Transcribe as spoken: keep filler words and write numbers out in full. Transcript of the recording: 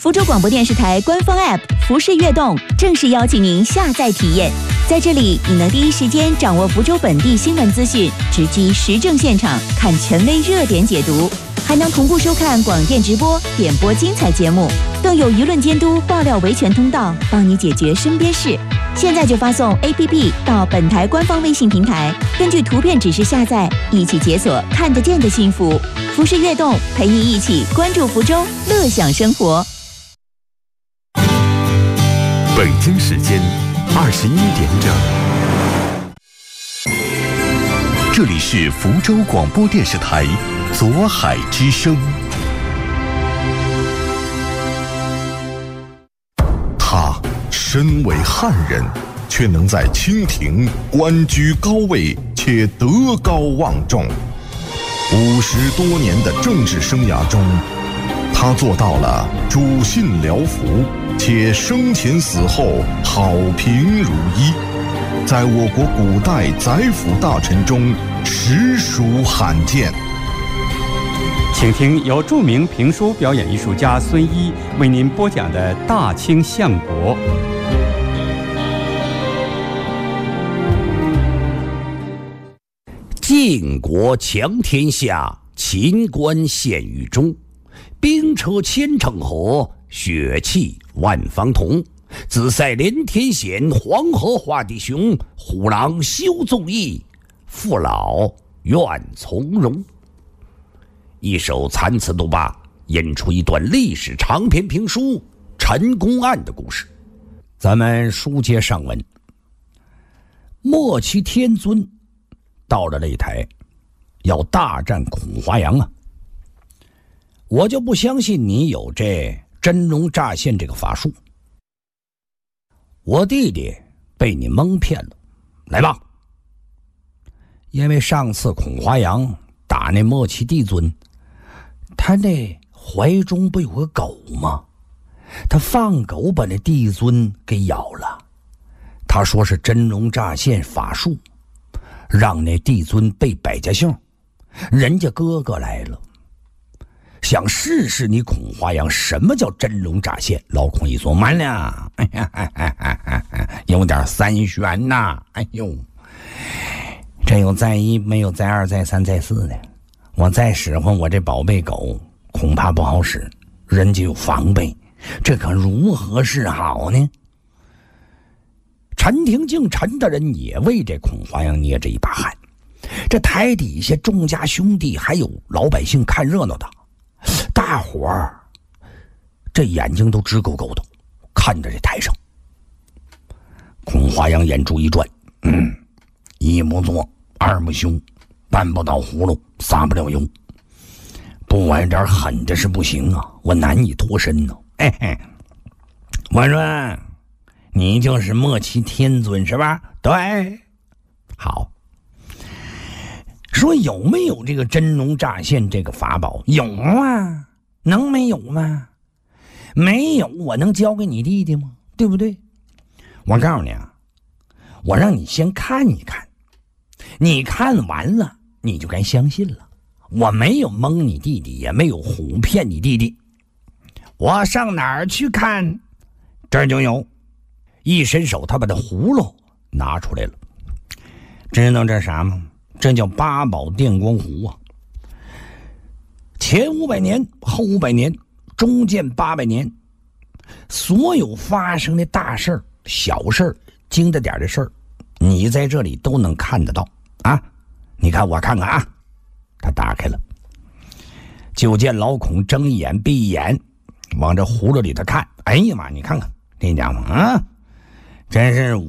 福州广播电视台官方 App 福视悦动正式邀请您下载体验。在这里，你能第一时间掌握福州本地新闻资讯，直击时政现场，看权威热点解读，还能同步收看广电直播、点播精彩节目，更有舆论监督、爆料维权通道，帮你解决身边事。现在就发送 A P P 到本台官方微信平台，根据图片指示下载，一起解锁看得见的幸福。福视悦动陪你一起关注福州，乐享生活。 北京时间二十一点整，这里是福州广播电视台左海之声。他身为汉人，却能在清廷官居高位且德高望重。五十多年的政治生涯中，他做到了主信僚服，且生前死后好评如一，在我国古代宰辅大臣中实属罕见。 请听由著名评书表演艺术家孙一为您播讲的《大清相国》。 晋国强天下，秦关陷于中。兵车千乘河，血气万方同。紫塞连天险，黄河化地雄。虎狼休纵义，父老愿从容。一首残词都罢，引出一段历史长篇评书《陈公案》的故事。咱们书接上文，末期天尊到了擂台，要大战孔华阳啊！我就不相信你有这真龙乍现这个法术，我弟弟被你蒙骗了，来吧！因为上次孔华阳打那末期帝尊，他那怀中不有个狗吗？他放狗把那帝尊给咬了，他说是真龙乍现法术，让那帝尊被百家姓。人家哥哥来了，想试试你孔华阳什么叫真龙乍现。老孔一琢磨了，哎呀，哎哎哎哎哎，有点三玄呐！哎呦，这有再一，没有再二、再三、再四的。我再使唤我这宝贝狗，恐怕不好使，人家有防备，这可如何是好呢？陈廷敬陈大人也为这孔华阳捏着一把汗。这台底下众家兄弟还有老百姓看热闹的，大伙儿这眼睛都直勾勾的看着这台上。孔华阳眼珠一转，嗯，一不做二不休，搬不倒葫芦撒不了油，不玩点狠的是不行啊，我难以脱身呢。嘿嘿，我说你就是末期天尊是吧？对，好。说有没有这个真龙乍现这个法宝？有啊，能没有吗？没有，我能交给你弟弟吗？对不对？我告诉你啊，我让你先看一看，你看完了你就该相信了。我没有蒙你弟弟，也没有唬骗你弟弟。我上哪儿去看？这儿就有。一伸手，他把这葫芦拿出来了。知道这啥吗？这叫八宝电光壶啊！前五百年，后五百年，中间八百年，所有发生的大事儿、小事儿、精的点的事儿，你在这里都能看得到啊！你看，我看看啊，他打开了，就见老孔睁一眼闭一眼，往这葫芦里头看。哎呀妈，你看看这家伙啊，真是